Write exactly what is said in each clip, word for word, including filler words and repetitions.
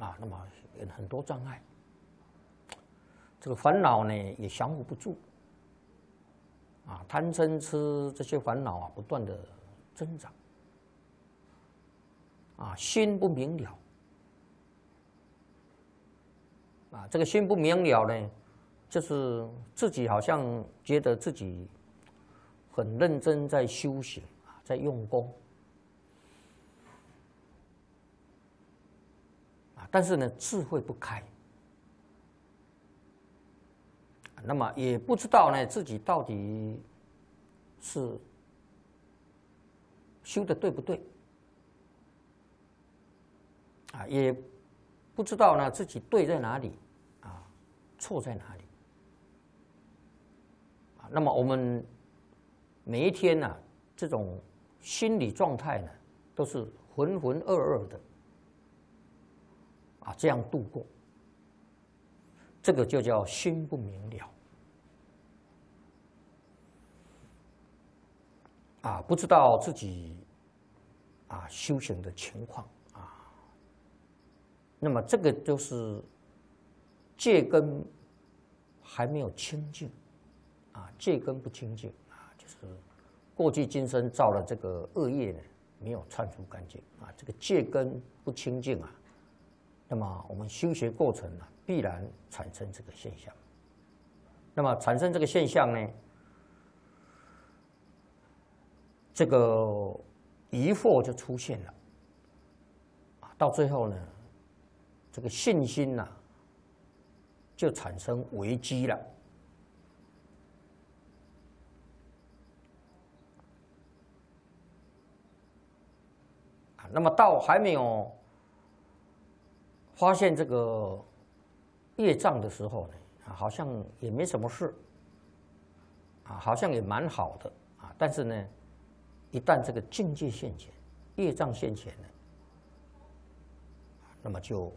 啊，那么很多障碍，这个烦恼呢也降伏不住，啊，贪嗔痴这些烦恼啊不断的增长，啊，心不明了，啊，这个心不明了呢，就是自己好像觉得自己很认真在修行啊，在用功。 但是呢，智慧不开，那么也不知道呢自己到底是修的对不对，啊，也不知道呢自己对在哪里，啊，错在哪里，啊，那么我们每一天呢、啊，这种心理状态呢，都是浑浑噩噩的。 啊，这样度过，这个就叫心不明了。啊，不知道自己啊修行的情况啊，那么这个就是戒根还没有清净，啊，戒根不清净啊，就是过去今生造了这个恶业呢，没有忏除干净啊，这个戒根不清净啊。 那么我们修学过程呢、啊，必然产生这个现象。那么产生这个现象呢，这个疑惑就出现了。啊，到最后呢，这个信心呐、啊，就产生危机了。啊，那么到还没有。 发现这个业障的时候呢，啊，好像也没什么事，啊，好像也蛮好的啊。但是呢，一旦这个境界现前，业障现前呢，那么就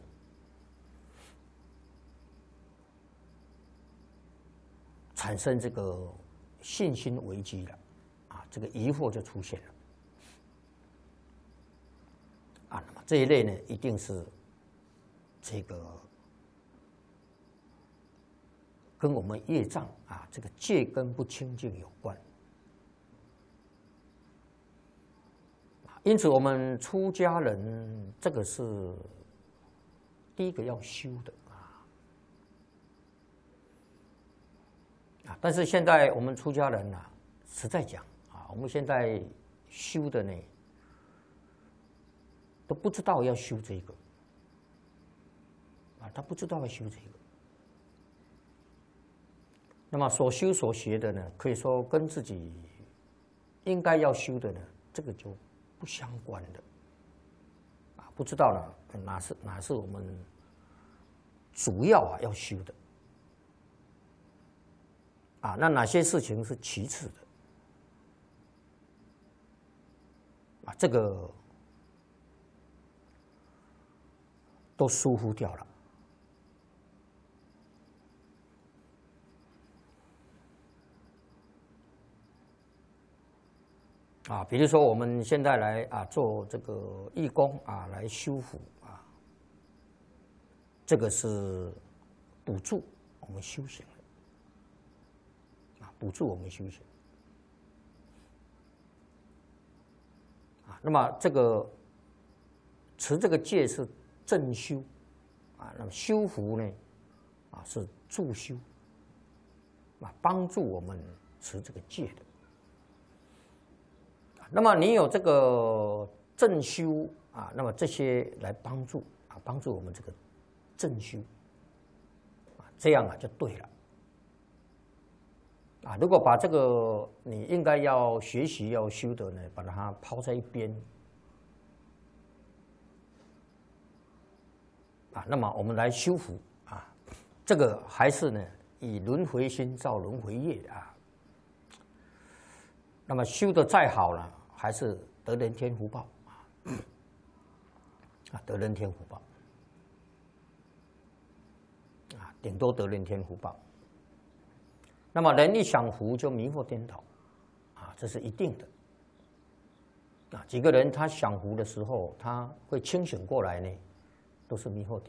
产生这个信心危机了，啊，这个疑惑就出现了，啊，那么这一类呢，一定是。 这个跟我们业障啊，这个戒根不清净有关。因此，我们出家人这个是第一个要修的啊。啊，但是现在我们出家人啊，实在讲啊，我们现在修的呢，都不知道要修这个。 啊，他不知道要修这个，那么所修所学的呢，可以说跟自己应该要修的呢，这个就不相关的。啊，不知道呢，哪是哪是我们主要啊要修的，啊，那哪些事情是其次的，啊，这个都疏忽掉了。 啊，比如说我们现在来啊做这个义工啊，来修福啊，这个是补助我们修行的啊，补助我们修行啊。那么这个持这个戒是正修啊，那么修福呢啊是助修啊，帮助我们持这个戒的。 那么你有这个正修啊，那么这些来帮助啊，帮助我们这个正修啊，这样啊就对了啊。如果把这个你应该要学习要修的呢，把它抛在一边啊，那么我们来修福啊，这个还是呢以轮回心造轮回业啊。那么修的再好了。 还是得人天福报啊，啊，得人天福报啊，顶多得人天福报。那么人一享福就迷惑颠倒啊，这是一定的啊。几个人他享福的时候，他会清醒过来呢，都是迷惑颠倒。